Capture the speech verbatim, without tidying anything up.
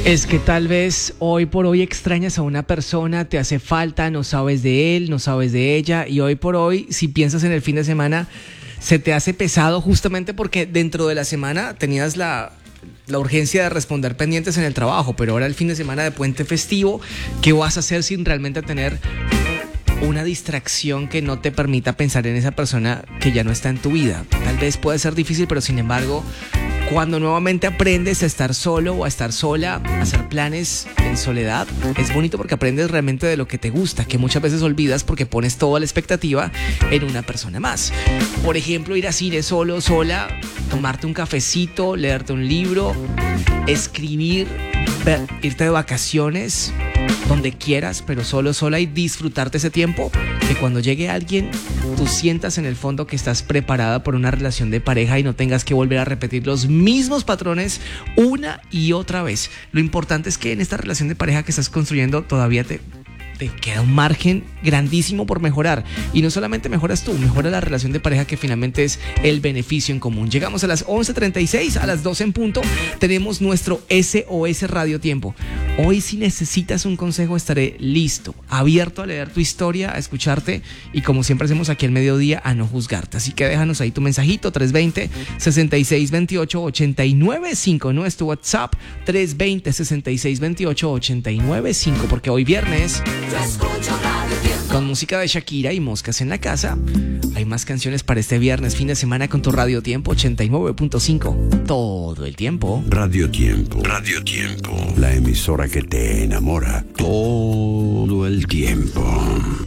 Es que tal vez hoy por hoy extrañas a una persona, te hace falta, no sabes de él, no sabes de ella, y hoy por hoy, si piensas en el fin de semana, se te hace pesado justamente porque dentro de la semana tenías la, la urgencia de responder pendientes en el trabajo, pero ahora el fin de semana de puente festivo, ¿qué vas a hacer sin realmente tener una distracción que no te permita pensar en esa persona que ya no está en tu vida? Tal vez puede ser difícil, pero sin embargo, cuando nuevamente aprendes a estar solo o a estar sola, a hacer planes en soledad, es bonito porque aprendes realmente de lo que te gusta, que muchas veces olvidas porque pones toda la expectativa en una persona más. Por ejemplo, ir a cine solo, sola, tomarte un cafecito, leerte un libro, escribir, ver, irte de vacaciones, donde quieras, pero solo, sola, y disfrutarte ese tiempo, que cuando llegue alguien, tú sientas en el fondo que estás preparada por una relación de pareja y no tengas que volver a repetir los mismos patrones una y otra vez. Lo importante es que en esta relación de pareja que estás construyendo todavía te... te queda un margen grandísimo por mejorar, y no solamente mejoras tú, mejora la relación de pareja, que finalmente es el beneficio en común. Llegamos a las once treinta y seis, a las doce en punto tenemos nuestro S O S Radio Tiempo. Hoy, si necesitas un consejo, estaré listo, abierto a leer tu historia, a escucharte, y como siempre hacemos aquí al mediodía, a no juzgarte. Así que déjanos ahí tu mensajito, tres dos cero, seis seis dos ocho, ocho nueve cinco, no es tu WhatsApp, tres dos cero, seis seis dos ocho, ocho nueve cinco, porque hoy viernes, con música de Shakira y moscas en la casa, hay más canciones para este viernes, fin de semana, con tu Radio Tiempo ochenta y nueve punto cinco, todo el tiempo. Radio Tiempo, Radio Tiempo, la emisora que te enamora todo el tiempo.